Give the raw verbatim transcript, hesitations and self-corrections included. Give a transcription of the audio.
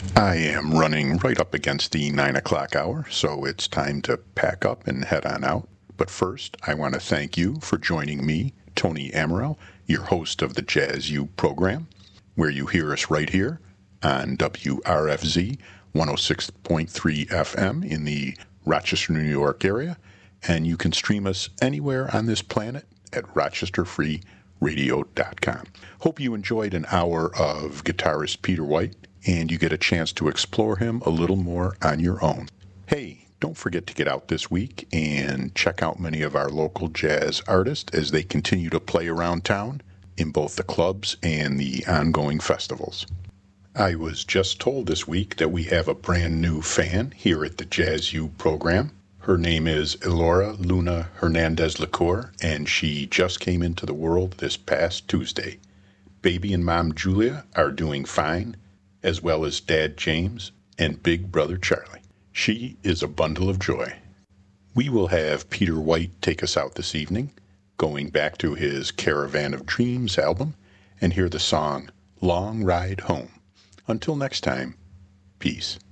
I am running right up against the nine o'clock hour, so it's time to pack up and head on out. But first, I want to thank you for joining me, Tony Amaral, your host of the Jazz U program, where you hear us right here on W R F Z one oh six point three F M in the Rochester, New York area, and you can stream us anywhere on this planet at rochester free radio dot com. Hope you enjoyed an hour of guitarist Peter White, and you get a chance to explore him a little more on your own. Hey, don't forget to get out this week and check out many of our local jazz artists as they continue to play around town in both the clubs and the ongoing festivals. I was just told this week that we have a brand new fan here at the Jazz U program. Her name is Elora Luna Hernandez Lacour, and she just came into the world this past Tuesday. Baby and Mom Julia are doing fine, as well as Dad James and Big Brother Charlie. She is a bundle of joy. We will have Peter White take us out this evening, going back to his Caravan of Dreams album, and hear the song Long Ride Home. Until next time, peace.